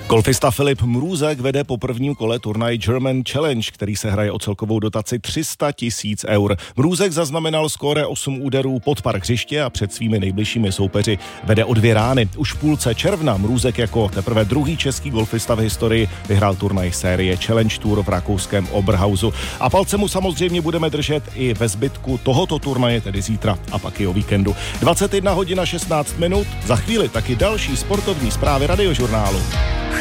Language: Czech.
Golfista Filip Mrůzek vede po prvním kole turnaj German Challenge, který se hraje o celkovou dotaci 300 000 eur. Mrůzek zaznamenal skóre 8 úderů pod par hřiště a před svými nejbližšími soupeři vede o 2 rány. Už v půlce června Mrůzek jako teprve druhý český golfista v historii vyhrál turnaj série Challenge Tour v rakouském Oberhausu. A palce mu samozřejmě budeme držet i ve zbytku tohoto turnaje, tedy zítra a pak i o víkendu. 21 hodin 16 minut, za chvíli taky další sportovní zprávy Radiožurnálu.